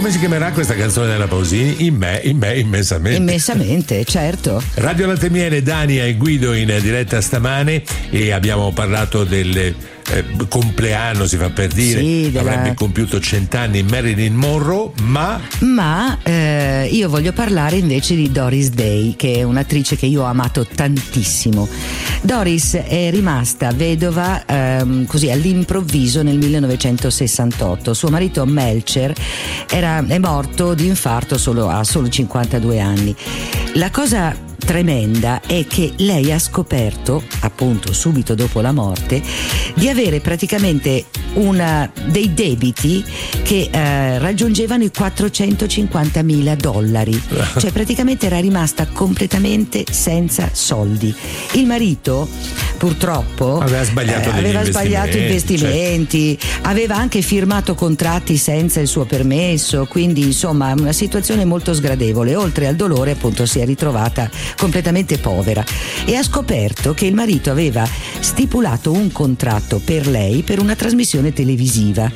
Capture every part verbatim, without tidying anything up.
come si chiamerà questa canzone della Pausini? In me, in me, immensamente. Immensamente, certo. Radio Latte Miele, Dania e Guido in diretta stamane, e abbiamo parlato del eh, compleanno, si fa per dire, sì, della... avrebbe compiuto cent'anni Marilyn Monroe, ma ma eh, io voglio parlare invece di Doris Day, che è un'attrice che io ho amato tantissimo. Doris è rimasta vedova ehm, così all'improvviso nel millenovecentosessantotto. Suo marito Melcher era, è morto di infarto solo, a solo cinquantadue anni. La cosa tremenda è che lei ha scoperto, appunto subito dopo la morte, di avere praticamente una, dei debiti che eh, raggiungevano i quattrocentocinquantamila dollari, cioè praticamente era rimasta completamente senza soldi. Il marito purtroppo aveva sbagliato, eh, aveva sbagliato investimenti, cioè... aveva anche firmato contratti senza il suo permesso, quindi insomma una situazione molto sgradevole. Oltre al dolore, appunto, si è ritrovata completamente povera e ha scoperto che il marito aveva stipulato un contratto per lei per una trasmissione televisiva,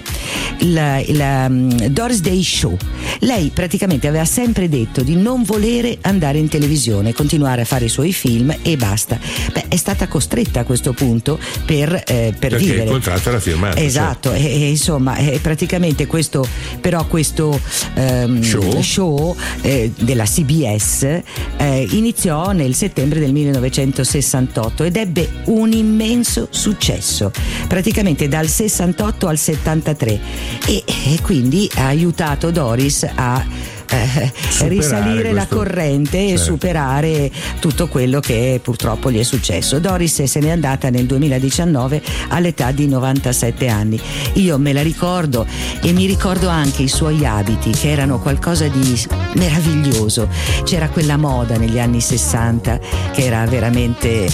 la, la um, Doris Day Show. Lei praticamente aveva sempre detto di non volere andare in televisione, continuare a fare i suoi film e basta. Beh, è stata costretta a questo punto per, eh, per perché vivere. Perché il contratto era firmato. Esatto, certo. e, e, insomma è praticamente questo, però questo um, show, show eh, della C B S eh, iniziò nel settembre del millenovecentosessantotto ed ebbe un immenso successo, praticamente dal sessantotto al settantatré, e, e quindi ha aiutato Doris a Eh, risalire questo, la corrente e certo. superare tutto quello che purtroppo gli è successo. Doris se n'è andata nel duemiladiciannove all'età di novantasette anni. Io me la ricordo e mi ricordo anche i suoi abiti, che erano qualcosa di meraviglioso. C'era quella moda negli anni sessanta che era veramente